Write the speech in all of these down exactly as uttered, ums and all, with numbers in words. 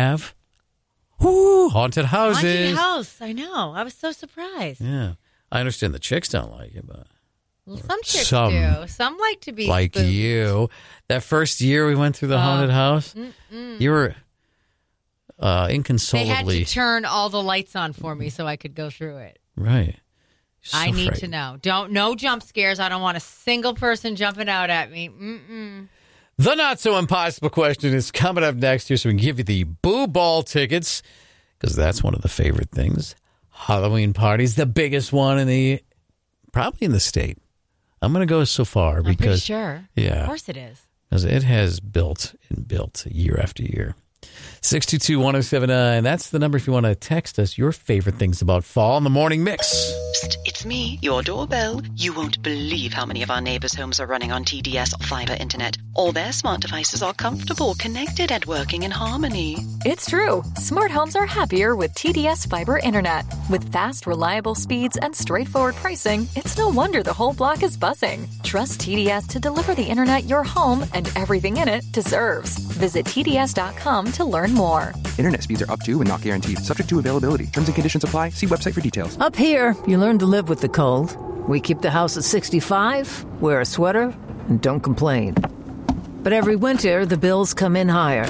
have. Woo, haunted houses. Haunted house. I know. I was so surprised. Yeah. I understand the chicks don't like it, but... Well, some chicks some, do. Some like to be like spooked. you. That first year we went through the Oh. haunted house, Mm-mm. you were uh, They inconsolably... had to turn all the lights on for me so I could go through it. Right. So I need frightened. to know. Don't no jump scares. I don't want a single person jumping out at me. Mm-mm. The not so impossible question is coming up next here, so we can give you the Boo Ball tickets, because that's one of the favorite things. Halloween parties, the biggest one in the, probably in the state. I'm going to go so far I'm pretty because, sure. yeah, Of course it is. because it has built and built year after year. six two two, one oh seven nine. That's the number if you want to text us your favorite things about fall in the morning mix. Psst, it's me, your doorbell. You won't believe how many of our neighbors' homes are running on T D S fiber internet. All their smart devices are comfortable, connected, and working in harmony. It's true. Smart homes are happier with T D S fiber internet. With fast, reliable speeds and straightforward pricing, it's no wonder the whole block is buzzing. Trust T D S to deliver the internet your home and everything in it deserves. Visit T D S dot com to learn more. Internet speeds are up to and not guaranteed. Subject to availability. Terms and conditions apply. See website for details. Up here, you learn to live with the cold. We keep the house at sixty-five, wear a sweater, and don't complain. But every winter, the bills come in higher.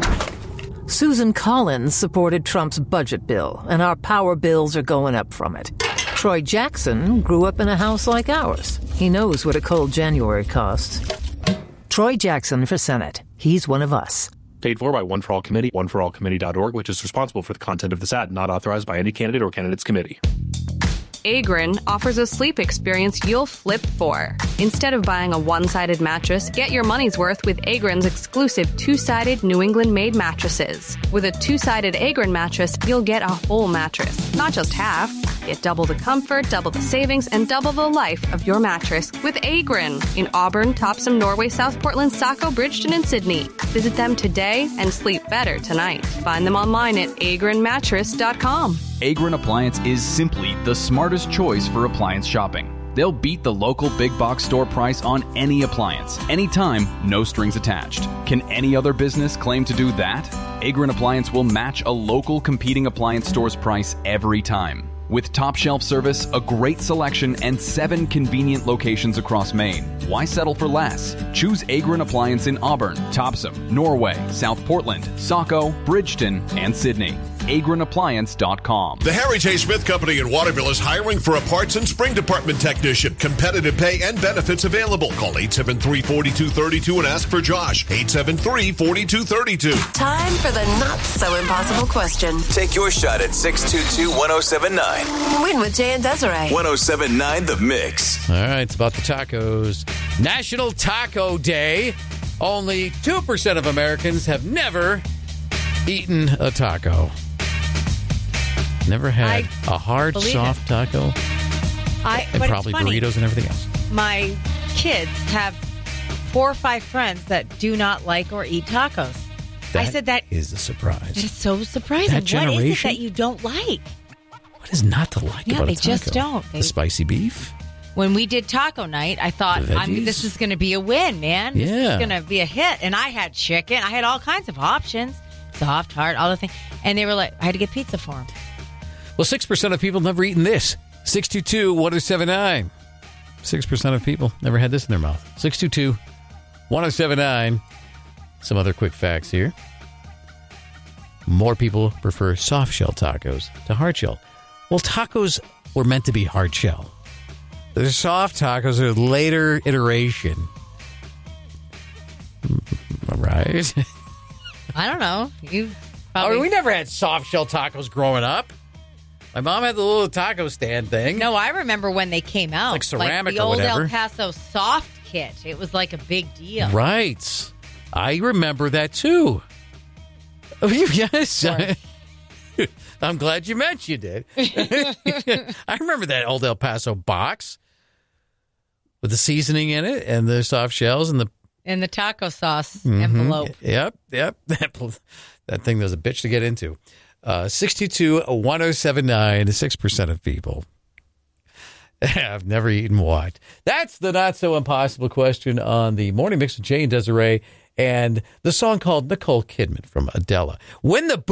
Susan Collins supported Trump's budget bill, and our power bills are going up from it. Troy Jackson grew up in a house like ours. He knows what a cold January costs. Troy Jackson for Senate. He's one of us. Paid for by One for All Committee, one for all committee dot org, which is responsible for the content of this ad, not authorized by any candidate or candidate's committee. Agrin offers a sleep experience you'll flip for. Instead of buying a one-sided mattress, get your money's worth with Agrin's exclusive two-sided New England-made mattresses. With a two-sided Agrin mattress, you'll get a whole mattress, not just half. Get double the comfort, double the savings, and double the life of your mattress with Agrin in Auburn, Topsom, Norway, South Portland, Saco, Bridgeton, and Sydney. Visit them today and sleep better tonight. Find them online at agrin mattress dot com. Agrin Appliance is simply the smartest choice for appliance shopping. They'll beat the local big box store price on any appliance, anytime, no strings attached. Can any other business claim to do that? Agrin Appliance will match a local competing appliance store's price every time. With top shelf service, a great selection, and seven convenient locations across Maine. Why settle for less? Choose Agrin Appliance in Auburn, Topsom, Norway, South Portland, Saco, Bridgeton, and Sydney. agrin appliance dot com. The Harry J. Smith Company in Waterville is hiring for a parts and spring department technician. Competitive pay and benefits available. Call eight seven three, four two three two and ask for Josh. eight seven three, four two three two. Time for the not-so-impossible question. Take your shot at six two two, one oh seven nine. Win with Jay and Desiree. one oh seven point nine The Mix. All right, it's about the tacos. National Taco Day. Only two percent of Americans have never eaten a taco. Never had I a hard, soft it. taco. I, and but probably it's funny. burritos and everything else. My kids have four or five friends that do not like or eat tacos. That I said that is a surprise. That is so surprising. That What is it generation? that you don't like? What is not to like Yeah, about they a taco? just don't. They- The spicy beef? When we did taco night, I thought, The I mean, veggies? this is going to be a win, man. This Yeah. is going to be a hit. And I had chicken. I had all kinds of options. Soft, hard, all the things. And they were like, I had to get pizza for them. Well, six percent of people never eaten this. six two two, one oh seven nine. six percent of people never had this in their mouth. six two two, one oh seven nine. Some other quick facts here. More people prefer soft shell tacos to hard shell. Well, tacos were meant to be hard shell. The soft tacos are a later iteration. All right. I don't know. You I probably... mean, we never had soft shell tacos growing up. My mom had the little taco stand thing. No, I remember when they came out. Like ceramic the or old whatever. El Paso soft kit. It was like a big deal. Right. I remember that too. Oh, yes. I'm glad you mentioned it. I remember that old El Paso box with the seasoning in it and the soft shells and the In the taco sauce Mhm. envelope. Yep, yep. That, that thing was a bitch to get into. Uh, six two two, one oh seven nine, six percent of people have never eaten what? That's the not-so-impossible question on the Morning Mix with Jay and Desiree and the song called Nicole Kidman from Adele. When the